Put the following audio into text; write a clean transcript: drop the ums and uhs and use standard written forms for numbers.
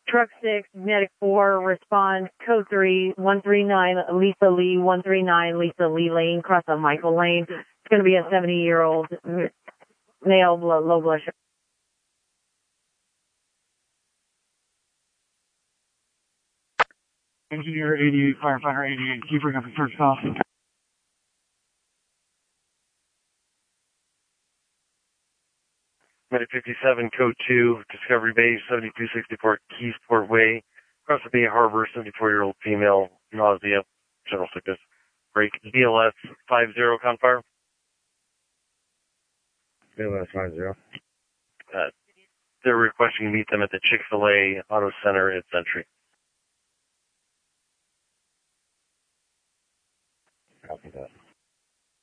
Truck 6, Medic 4, respond, code 3, 139, Lisa Lee, 139, Lisa Lee Lane, cross of Michael Lane. It's going to be a 70-year-old male, low blood sugar. Engineer 88, firefighter 88, can you bring up the first call? Medic 57, code 2, Discovery Bay, 7264 Keysport Way, across the Bay Harbor, 74-year-old female, nausea, general sickness. Break BLS 50, Confire. BLS 50. They're requesting to meet them at the Chick-fil-A Auto Center at Century. Copy that.